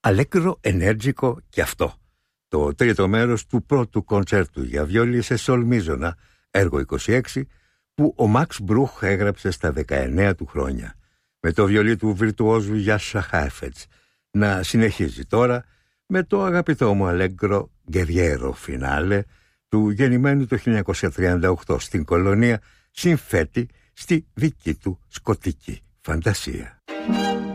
αλέγκρο ενέργικο κι αυτό. Το τρίτο μέρος του πρώτου κοντσέρτου για βιόλι σε σολ μίζωνα, έργο 26, που ο Μαξ Μπρούχ έγραψε στα 19 του χρόνια, με το βιολί του βιρτουόζου Γιάσα Χάιφετς να συνεχίζει τώρα με το αγαπητό μου αλέγκρο γκεριέρο φινάλε του γεννημένου το 1938 στην Κολονία, συμφέτη στη δική του σκοτική φαντασία.